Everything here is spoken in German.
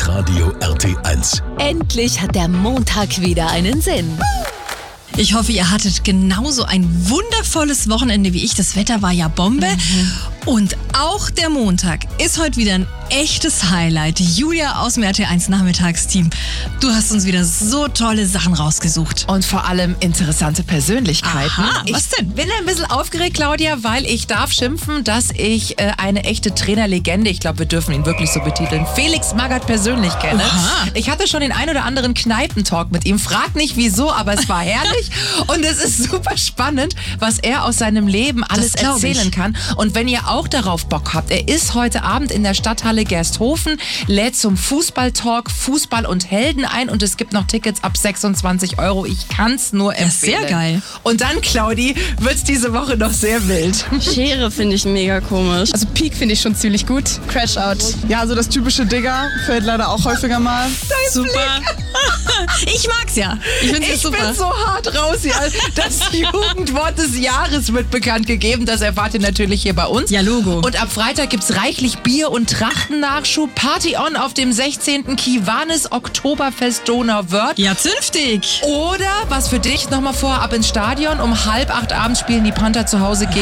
Hitradio RT1. Endlich hat der Montag wieder einen Sinn. Ich hoffe, ihr hattet genauso ein wundervolles Wochenende wie ich. Das Wetter war ja Bombe. Und auch der Montag ist heute wieder ein echtes Highlight. Julia aus dem RT1 Nachmittagsteam. Du hast uns wieder so tolle Sachen rausgesucht. Und vor allem interessante Persönlichkeiten. Aha, was denn? Ich bin ein bisschen aufgeregt, Claudia, weil ich darf schimpfen, dass ich eine echte Trainerlegende, ich glaube, wir dürfen ihn wirklich so betiteln, Felix Magath persönlich kenne. Oha. Ich hatte schon den ein oder anderen Kneipentalk mit ihm. Frag nicht wieso, aber es war herrlich. Und es ist super spannend, was er aus seinem Leben alles glaub ich. erzählen kann. Und wenn ihr auch darauf Bock habt, er ist heute Abend in der Stadthalle Gersthofen, lädt zum Fußballtalk Fußball und Helden ein und es gibt noch Tickets ab 26 €. Ich kann's nur empfehlen. sehr geil. Und dann, Claudi, wird's diese Woche noch sehr wild. Schere finde ich mega komisch. Also Peak finde ich schon ziemlich gut. Crash Out. Ja, so das typische Digger fällt leider auch häufiger mal. Super. Ich mag's ja. Ich find's Ich super. bin so hart raus hier. Das Jugendwort des Jahres wird bekannt gegeben. Das erfahrt ihr natürlich hier bei uns. Ja, Logo. Und ab Freitag gibt's reichlich Bier- und Trachtennachschub. Party on auf dem 16. Kiwanis Oktoberfest Donauwörth. Ja, zünftig. Oder, was für dich, nochmal vor, ab ins Stadion. Um 7:30 abends spielen die Panther zu Hause gegen